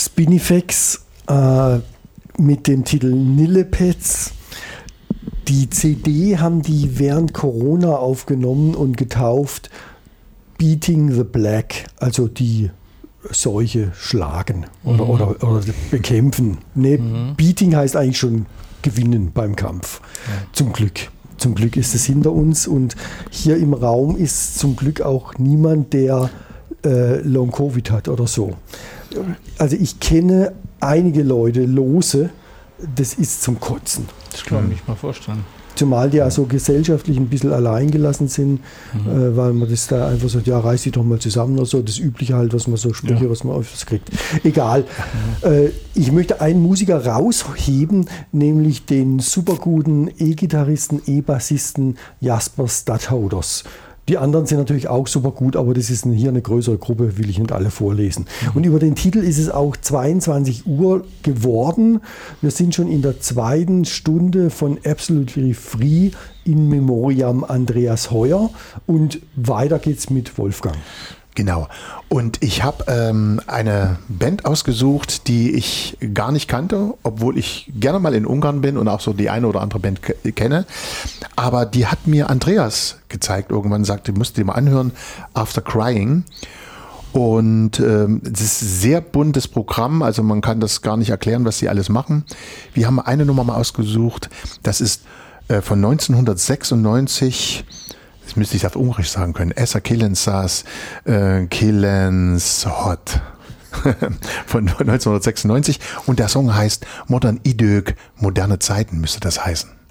Spinifex mit dem Titel Nillepets. Die CD haben die während Corona aufgenommen und getauft Beating the Black, also die Seuche schlagen oder bekämpfen. Nee, Beating heißt eigentlich schon gewinnen beim Kampf. Ja. Zum Glück. Zum Glück ist es hinter uns und hier im Raum ist zum Glück auch niemand, der Long Covid hat oder so. Also ich kenne einige Leute lose, das ist zum Kotzen. Das kann ich mir mal vorstellen. Zumal die also gesellschaftlich ein bisschen alleingelassen sind, weil man das da einfach sagt, ja, reiß dich doch mal zusammen oder so. Das Übliche halt, was man so Sprüche, was man öfters kriegt. Egal. Ich möchte einen Musiker rausheben, nämlich den superguten E-Gitarristen, E-Bassisten Jasper Stadhouders. Die anderen sind natürlich auch super gut, aber das ist hier eine größere Gruppe, will ich nicht alle vorlesen. Und über den Titel ist es auch 22 Uhr geworden. Wir sind schon in der 2. Stunde von Absolutely Free in Memoriam Andreas Heuer und weiter geht's mit Wolfgang. Genau. Und ich habe eine Band ausgesucht, die ich gar nicht kannte, obwohl ich gerne mal in Ungarn bin und auch so die eine oder andere Band kenne. Aber die hat mir Andreas gezeigt. Irgendwann sagte, musst du dir mal anhören, After Crying. Und es ist ein sehr buntes Programm, also man kann das gar nicht erklären, was sie alles machen. Wir haben eine Nummer mal ausgesucht, das ist von 1996. Das müsste ich auf Ungarisch sagen können. Essa Killens saß Killens Hot von 1996 und der Song heißt Modern Idők, moderne Zeiten müsste das heißen.